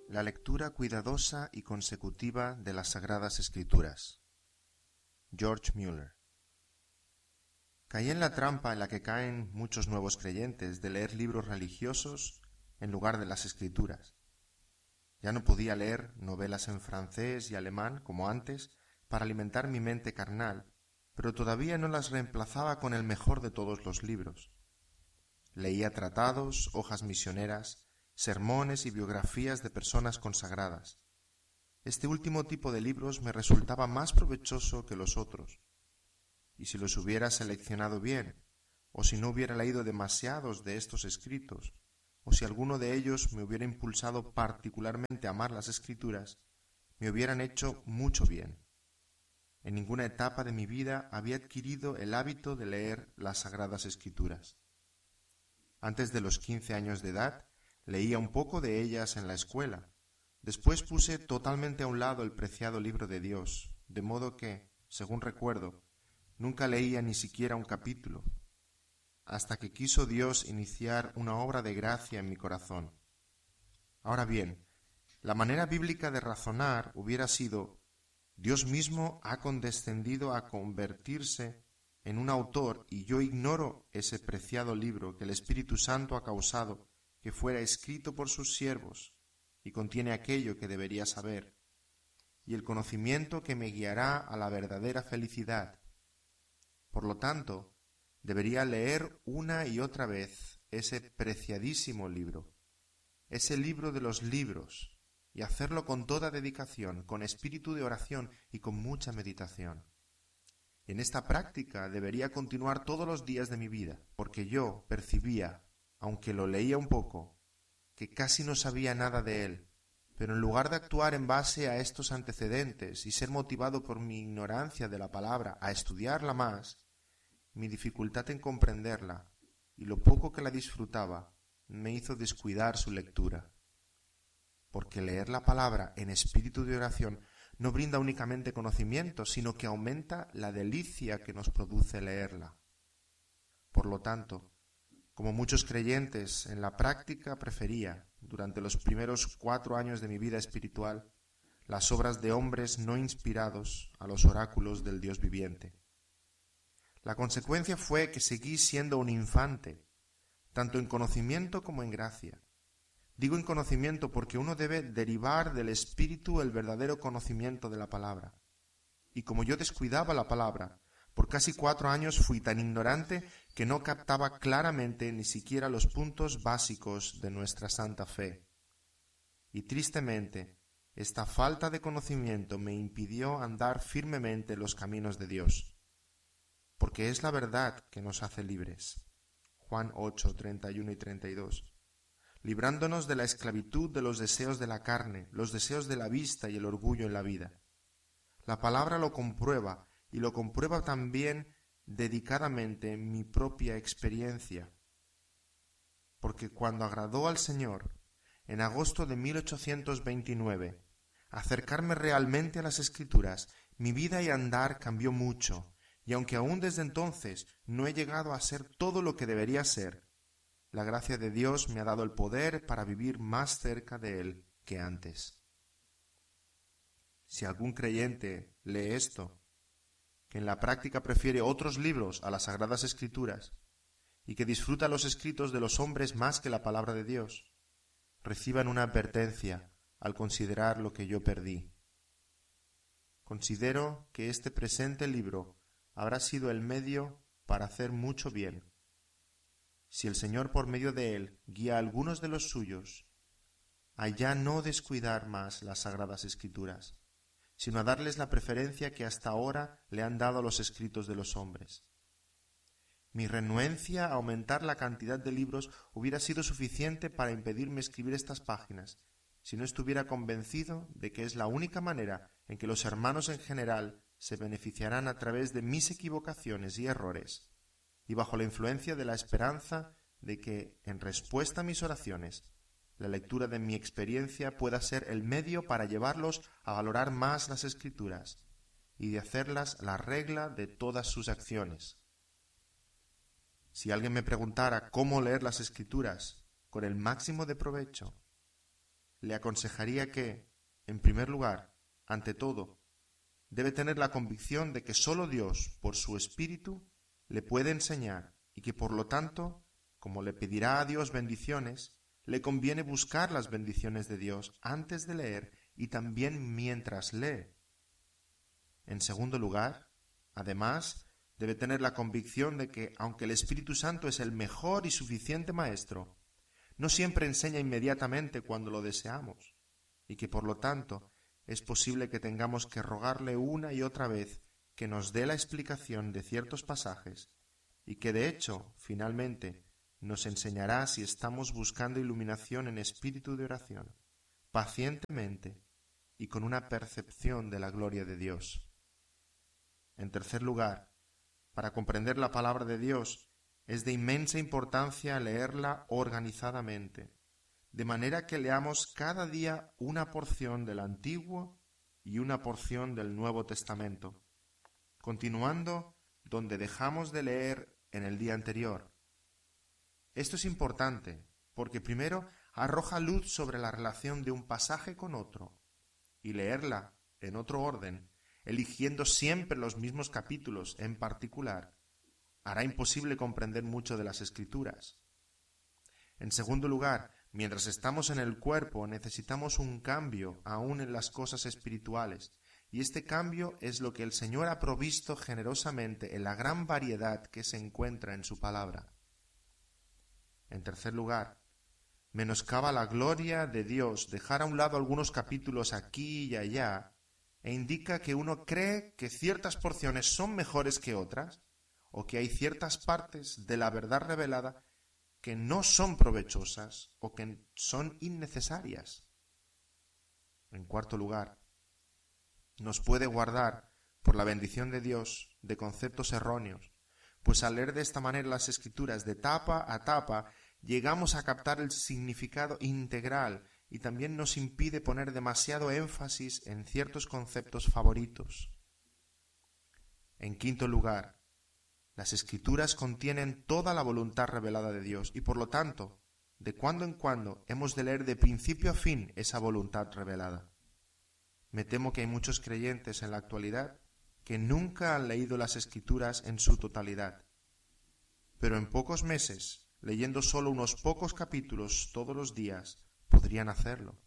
La lectura cuidadosa y consecutiva de las Sagradas Escrituras. George Mueller. Caí en la trampa en la que caen muchos nuevos creyentes de leer libros religiosos en lugar de las Escrituras. Ya no podía leer novelas en francés y alemán como antes para alimentar mi mente carnal, pero todavía no las reemplazaba con el mejor de todos los libros. Leía tratados, hojas misioneras, sermones y biografías de personas consagradas. Este último tipo de libros me resultaba más provechoso que los otros. Y si los hubiera seleccionado bien, o si no hubiera leído demasiados de estos escritos, o si alguno de ellos me hubiera impulsado particularmente a amar las Escrituras, me hubieran hecho mucho bien. En ninguna etapa de mi vida había adquirido el hábito de leer las Sagradas Escrituras. Antes de los 15 años de edad, leía un poco de ellas en la escuela. Después puse totalmente a un lado el preciado libro de Dios, de modo que, según recuerdo, nunca leía ni siquiera un capítulo, hasta que quiso Dios iniciar una obra de gracia en mi corazón. Ahora bien, la manera bíblica de razonar hubiera sido: Dios mismo ha condescendido a convertirse en un autor y yo ignoro ese preciado libro que el Espíritu Santo ha causado que fuera escrito por sus siervos y contiene aquello que debería saber, y el conocimiento que me guiará a la verdadera felicidad. Por lo tanto, debería leer una y otra vez ese preciadísimo libro, ese libro de los libros, y hacerlo con toda dedicación, con espíritu de oración y con mucha meditación. En esta práctica debería continuar todos los días de mi vida, porque yo percibía, aunque lo leía un poco, que casi no sabía nada de él, pero en lugar de actuar en base a estos antecedentes y ser motivado por mi ignorancia de la palabra a estudiarla más, mi dificultad en comprenderla y lo poco que la disfrutaba me hizo descuidar su lectura. Porque leer la palabra en espíritu de oración no brinda únicamente conocimiento, sino que aumenta la delicia que nos produce leerla. Por lo tanto, como muchos creyentes, en la práctica prefería, durante los primeros 4 años de mi vida espiritual, las obras de hombres no inspirados a los oráculos del Dios viviente. La consecuencia fue que seguí siendo un infante, tanto en conocimiento como en gracia. Digo en conocimiento porque uno debe derivar del Espíritu el verdadero conocimiento de la palabra. Y como yo descuidaba la palabra, por casi 4 años fui tan ignorante que no captaba claramente ni siquiera los puntos básicos de nuestra santa fe. Y tristemente, esta falta de conocimiento me impidió andar firmemente en los caminos de Dios, porque es la verdad que nos hace libres. Juan 8, 31 y 32. Librándonos de la esclavitud de los deseos de la carne, los deseos de la vista y el orgullo en la vida. La palabra lo comprueba, y lo comprueba también dedicadamente mi propia experiencia. Porque cuando agradó al Señor, en agosto de 1829, acercarme realmente a las Escrituras, mi vida y andar cambió mucho, y aunque aún desde entonces no he llegado a ser todo lo que debería ser, la gracia de Dios me ha dado el poder para vivir más cerca de Él que antes. Si algún creyente lee esto, que en la práctica prefiere otros libros a las Sagradas Escrituras y que disfruta los escritos de los hombres más que la palabra de Dios, reciban una advertencia al considerar lo que yo perdí. Considero que este presente libro habrá sido el medio para hacer mucho bien. Si el Señor por medio de él guía a algunos de los suyos, a ya no descuidar más las Sagradas Escrituras, sino a darles la preferencia que hasta ahora le han dado a los escritos de los hombres. Mi renuencia a aumentar la cantidad de libros hubiera sido suficiente para impedirme escribir estas páginas, si no estuviera convencido de que es la única manera en que los hermanos en general se beneficiarán a través de mis equivocaciones y errores, y bajo la influencia de la esperanza de que, en respuesta a mis oraciones, la lectura de mi experiencia pueda ser el medio para llevarlos a valorar más las Escrituras y de hacerlas la regla de todas sus acciones. Si alguien me preguntara cómo leer las Escrituras con el máximo de provecho, le aconsejaría que, en primer lugar, ante todo, debe tener la convicción de que sólo Dios, por su Espíritu, le puede enseñar y que, por lo tanto, como le pedirá a Dios bendiciones, le conviene buscar las bendiciones de Dios antes de leer y también mientras lee. En segundo lugar, además, debe tener la convicción de que, aunque el Espíritu Santo es el mejor y suficiente Maestro, no siempre enseña inmediatamente cuando lo deseamos, y que por lo tanto es posible que tengamos que rogarle una y otra vez que nos dé la explicación de ciertos pasajes, y que de hecho, finalmente, nos enseñará si estamos buscando iluminación en espíritu de oración, pacientemente y con una percepción de la gloria de Dios. En tercer lugar, para comprender la palabra de Dios, es de inmensa importancia leerla organizadamente, de manera que leamos cada día una porción del Antiguo y una porción del Nuevo Testamento, continuando donde dejamos de leer en el día anterior. Esto es importante porque primero arroja luz sobre la relación de un pasaje con otro, y leerla en otro orden, eligiendo siempre los mismos capítulos en particular, hará imposible comprender mucho de las Escrituras. En segundo lugar, mientras estamos en el cuerpo, necesitamos un cambio aún en las cosas espirituales, y este cambio es lo que el Señor ha provisto generosamente en la gran variedad que se encuentra en su palabra. En tercer lugar, menoscaba la gloria de Dios dejar a un lado algunos capítulos aquí y allá, e indica que uno cree que ciertas porciones son mejores que otras, o que hay ciertas partes de la verdad revelada que no son provechosas o que son innecesarias. En cuarto lugar, nos puede guardar, por la bendición de Dios, de conceptos erróneos, pues al leer de esta manera las Escrituras de tapa a tapa, llegamos a captar el significado integral y también nos impide poner demasiado énfasis en ciertos conceptos favoritos. En quinto lugar, las Escrituras contienen toda la voluntad revelada de Dios y por lo tanto, de cuando en cuando hemos de leer de principio a fin esa voluntad revelada. Me temo que hay muchos creyentes en la actualidad que nunca han leído las Escrituras en su totalidad, pero en pocos meses, leyendo solo unos pocos capítulos todos los días, podrían hacerlo.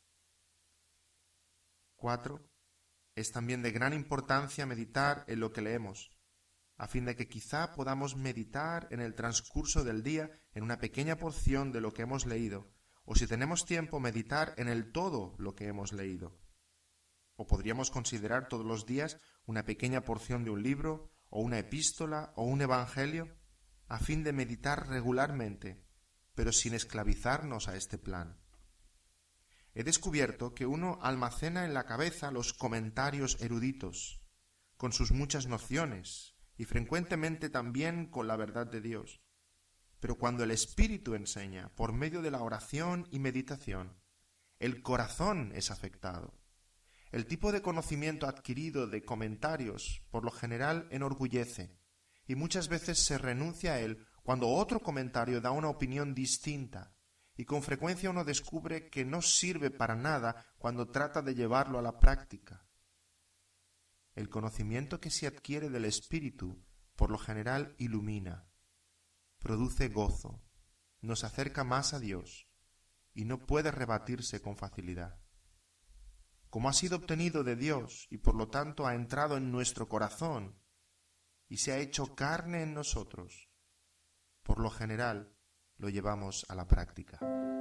4. Es también de gran importancia meditar en lo que leemos, a fin de que quizá podamos meditar en el transcurso del día en una pequeña porción de lo que hemos leído, o si tenemos tiempo, meditar en el todo lo que hemos leído. O podríamos considerar todos los días una pequeña porción de un libro, o una epístola, o un evangelio, a fin de meditar regularmente, pero sin esclavizarnos a este plan. He descubierto que uno almacena en la cabeza los comentarios eruditos, con sus muchas nociones, y frecuentemente también con la verdad de Dios. Pero cuando el Espíritu enseña, por medio de la oración y meditación, el corazón es afectado. El tipo de conocimiento adquirido de comentarios, por lo general, enorgullece, y muchas veces se renuncia a él cuando otro comentario da una opinión distinta, y con frecuencia uno descubre que no sirve para nada cuando trata de llevarlo a la práctica. El conocimiento que se adquiere del Espíritu, por lo general, ilumina, produce gozo, nos acerca más a Dios, y no puede rebatirse con facilidad. Como ha sido obtenido de Dios y por lo tanto ha entrado en nuestro corazón y se ha hecho carne en nosotros, por lo general lo llevamos a la práctica.